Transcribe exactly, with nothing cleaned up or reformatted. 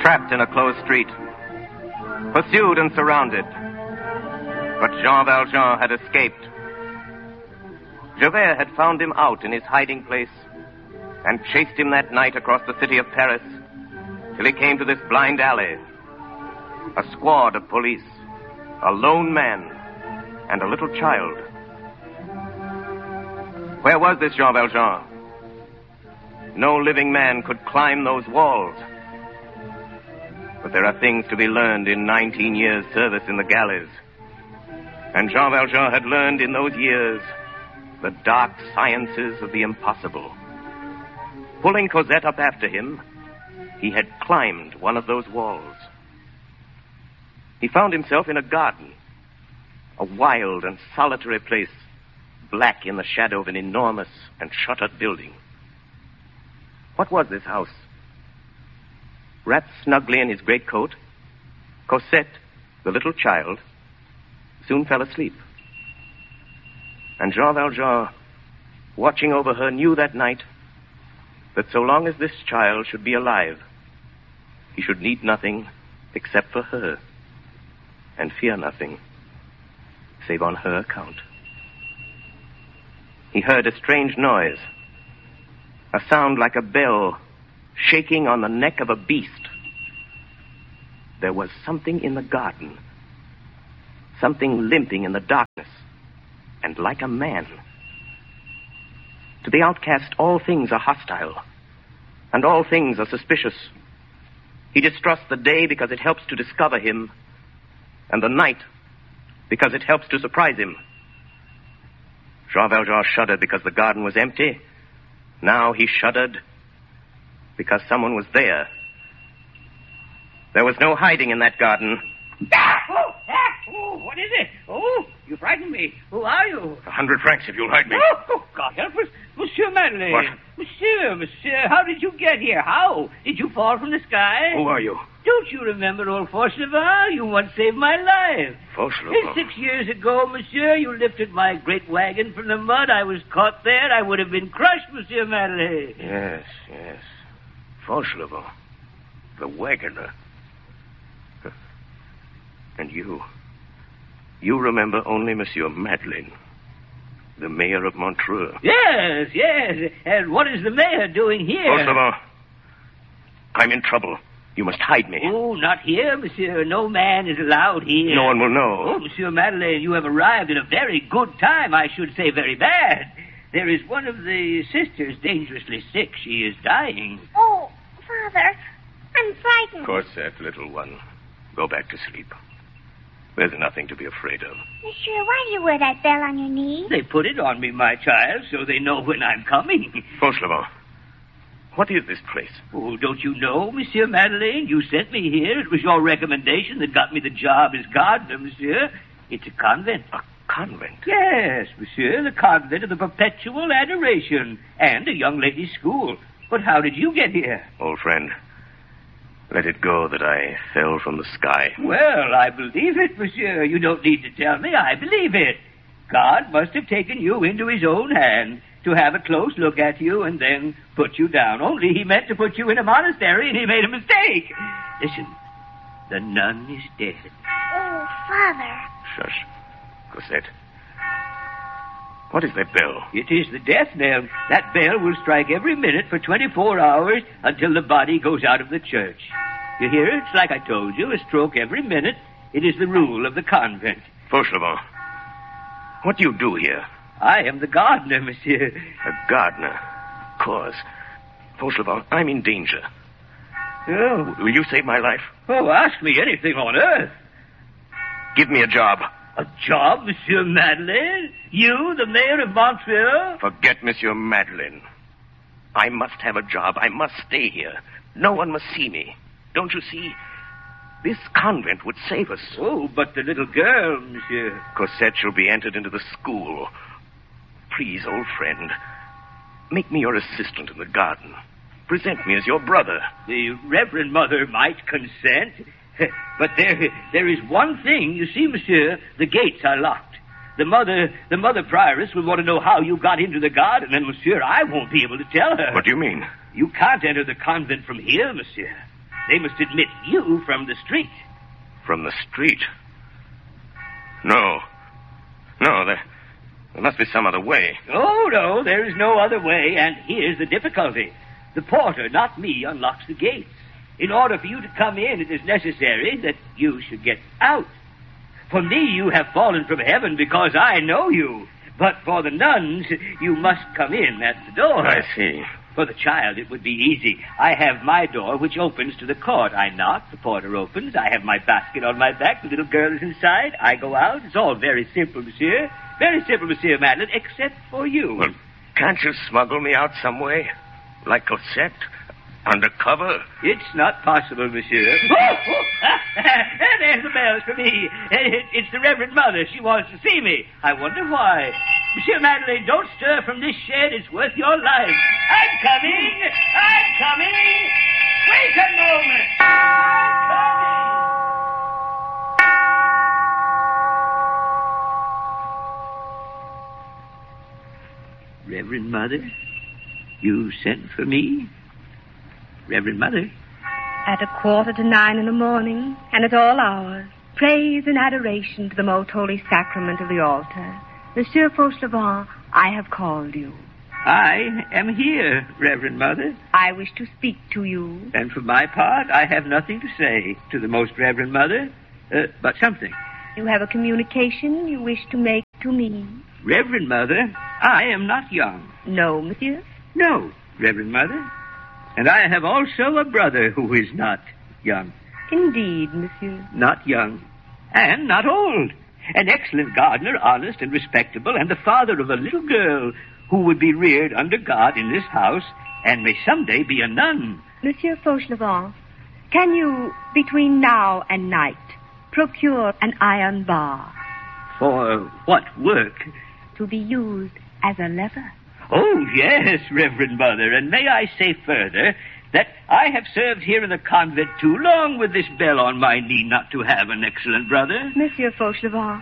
trapped in a closed street, pursued and surrounded. But Jean Valjean had escaped. Javert had found him out in his hiding place and chased him that night across the city of Paris till he came to this blind alley. A squad of police, a lone man, and a little child. Where was this Jean Valjean? No living man could climb those walls. But there are things to be learned in nineteen years' service in the galleys. And Jean Valjean had learned in those years the dark sciences of the impossible. Pulling Cosette up after him, he had climbed one of those walls. He found himself in a garden, a wild and solitary place, black in the shadow of an enormous and shuttered building. What was this house? Wrapped snugly in his greatcoat, Cosette, the little child, soon fell asleep. And Jean Valjean, watching over her, knew that night that so long as this child should be alive, he should need nothing except for her, and fear nothing save on her account. He heard a strange noise, a sound like a bell shaking on the neck of a beast. There was something in the garden, something limping in the darkness, and like a man. To the outcast, all things are hostile, and all things are suspicious. He distrusts the day because it helps to discover him, and the night because it helps to surprise him. Jean Valjean shuddered because the garden was empty. Now he shuddered because someone was there. There was no hiding in that garden. Ah! Oh, ah! Oh, what is it? Oh, you frightened me. Who are you? A hundred francs if you'll hide me. Oh, oh, God help us. Monsieur Madeleine. What? Monsieur, monsieur, how did you get here? How? Did you fall from the sky? Who are you? Don't you remember old Fauchelevent? You once saved my life. Fauchelevent? Six years ago, monsieur, you lifted my great wagon from the mud. I was caught there. I would have been crushed, Monsieur Madeleine. Yes, yes. Fauchelevent. The wagoner. And you... You remember only Monsieur Madeleine, the mayor of Montreux. Yes, yes. And what is the mayor doing here? Fauchelevent, I'm in trouble. You must hide me. Oh, not here, monsieur. No man is allowed here. No one will know. Oh, Monsieur Madeleine, you have arrived at a very good time. I should say very bad. There is one of the sisters dangerously sick. She is dying. Oh, Father, I'm frightened. Cosette, little one, go back to sleep. There's nothing to be afraid of. Monsieur, why do you wear that bell on your knee? They put it on me, my child, so they know when I'm coming. Fauchelevent, what is this place? Oh, don't you know, Monsieur Madeleine? You sent me here. It was your recommendation that got me the job as gardener, monsieur. It's a convent. A convent? Yes, monsieur, the convent of the Perpetual Adoration, and a young ladies' school. But how did you get here? Old friend, let it go that I fell from the sky. Well, I believe it, monsieur. You don't need to tell me. I believe it. God must have taken you into his own hand to have a close look at you and then put you down. Only he meant to put you in a monastery, and he made a mistake. Listen, the nun is dead. Oh, Father. Shush. Cosette. What is that bell? It is the death knell. That bell will strike every minute for twenty-four hours until the body goes out of the church. You hear it? It's like I told you, a stroke every minute. It is the rule of the convent. Fauchelevent, what do you do here? I am the gardener, monsieur. A gardener? Of course. Fauchelevent, I'm in danger. Oh. Will you save my life? Oh, ask me anything on earth. Give me a job. A job, Monsieur Madeleine? You, the mayor of Montreux? Forget Monsieur Madeleine. I must have a job. I must stay here. No one must see me. Don't you see? This convent would save us. Oh, but the little girl, monsieur. Cosette shall be entered into the school. Please, old friend, make me your assistant in the garden. Present me as your brother. The Reverend Mother might consent. But there, there is one thing. You see, monsieur, the gates are locked. The mother, the mother prioress will want to know how you got into the garden, and, monsieur, I won't be able to tell her. What do you mean? You can't enter the convent from here, monsieur. They must admit you from the street. From the street? No. No, there, there must be some other way. Oh, no, there is no other way, and here's the difficulty. The porter, not me, unlocks the gates. In order for you to come in, it is necessary that you should get out. For me, you have fallen from heaven because I know you. But for the nuns, you must come in at the door. I see. For the child, it would be easy. I have my door, which opens to the court. I knock, the porter opens. I have my basket on my back. The little girl is inside. I go out. It's all very simple, monsieur. Very simple, Monsieur Madeleine, except for you. Well, can't you smuggle me out some way? Like Cosette? Undercover? It's not possible, monsieur. Oh, oh, there's the bell for me. It's the Reverend Mother. She wants to see me. I wonder why. Monsieur Madeleine, don't stir from this shed. It's worth your life. I'm coming. I'm coming. Wait a moment. I'm coming. Reverend Mother, you sent for me? Reverend Mother? At a quarter to nine in the morning, and at all hours, praise and adoration to the most holy sacrament of the altar. Monsieur Fauchelevent, I have called you. I am here, Reverend Mother. I wish to speak to you. And for my part, I have nothing to say to the most Reverend Mother, uh, but something. You have a communication you wish to make to me. Reverend Mother, I am not young. No, monsieur? No, Reverend Mother. And I have also a brother who is not young. Indeed, monsieur. Not young. And not old. An excellent gardener, honest and respectable, and the father of a little girl who would be reared under God in this house and may someday be a nun. Monsieur Fauchelevent, can you, between now and night, procure an iron bar? For what work? To be used as a lever. Oh, yes, Reverend Mother, and may I say further that I have served here in the convent too long with this bell on my knee not to have an excellent brother. Monsieur Fauchelevent,